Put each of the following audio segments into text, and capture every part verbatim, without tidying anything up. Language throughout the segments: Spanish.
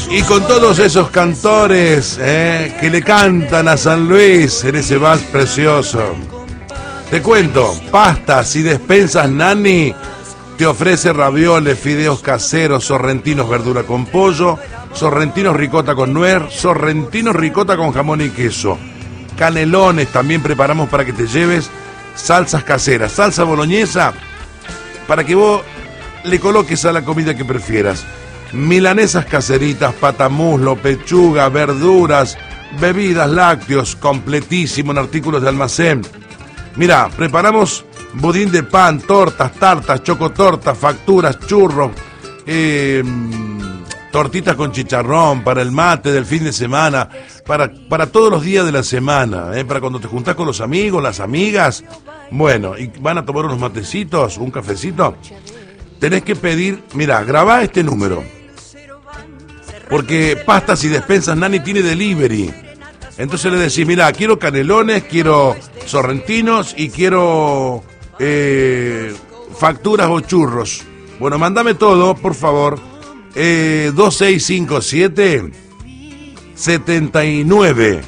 Y con todos esos cantores eh, que le cantan a San Luis en ese vals precioso, te cuento, Pastas y Despensas Nani te ofrece ravioles, fideos caseros, sorrentinos verdura con pollo, sorrentinos ricota con nuez, sorrentinos ricota con jamón y queso, canelones también preparamos para que te lleves, salsas caseras, salsa boloñesa para que vos le coloques a la comida que prefieras, milanesas caseritas, patamuslo, pechuga, verduras, bebidas, lácteos, completísimo en artículos de almacén. Mira, preparamos budín de pan, tortas, tartas, chocotortas, facturas, churros, eh, tortitas con chicharrón, para el mate del fin de semana, para, para todos los días de la semana, eh, para cuando te juntás con los amigos, las amigas, bueno, y van a tomar unos matecitos, un cafecito, tenés que pedir, mira, grabá este número, porque Pastas y Despensas Nani tiene delivery. Entonces le decís, mira, quiero canelones, quiero sorrentinos y quiero eh, facturas o churros. Bueno, mándame todo, por favor. Eh, dos seis cinco siete, setenta y nueve,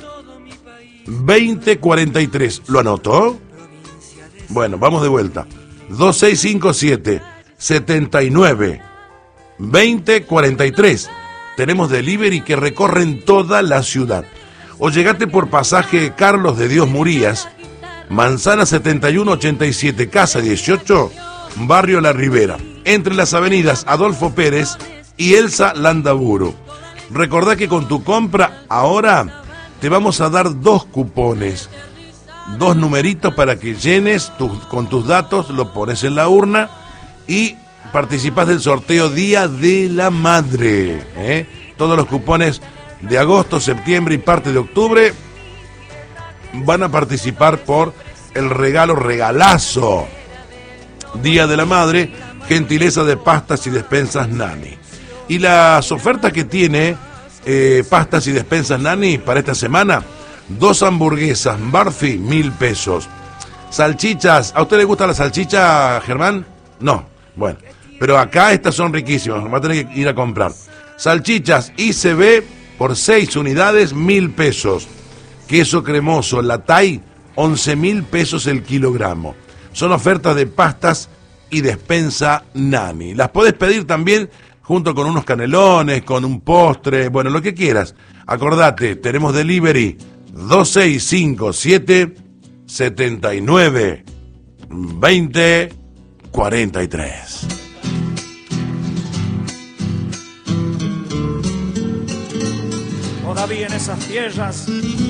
veinte cuarenta y tres. ¿Lo anotó? Bueno, vamos de vuelta. dos seis cinco siete, setenta y nueve, veinte cuarenta y tres. Tenemos delivery que recorren toda la ciudad. O llegate por pasaje Carlos de Dios Murías, Manzana setenta y uno ochenta y siete, Casa dieciocho, Barrio La Ribera, entre las avenidas Adolfo Pérez y Elsa Landaburu. Recordá que con tu compra ahora te vamos a dar dos cupones, dos numeritos para que llenes tu, con tus datos, lo pones en la urna y participás del sorteo Día de la Madre, ¿eh? Todos los cupones de agosto, septiembre y parte de octubre van a participar por el regalo regalazo Día de la Madre, gentileza de Pastas y Despensas Nani. Y las ofertas que tiene eh, Pastas y Despensas Nani para esta semana: dos hamburguesas Barfi, mil pesos, salchichas. ¿A usted le gusta la salchicha, Germán? No, bueno, pero acá estas son riquísimas, va a tener que ir a comprar. Salchichas I C B por seis unidades, mil pesos. Queso cremoso, la Thai, once mil pesos el kilogramo. Son ofertas de Pastas y Despensa Nani. Las podés pedir también junto con unos canelones, con un postre, bueno, lo que quieras. Acordate, tenemos delivery dos seis cinco siete, setenta y nueve, veinte cuarenta y tres. Todavía en esas tierras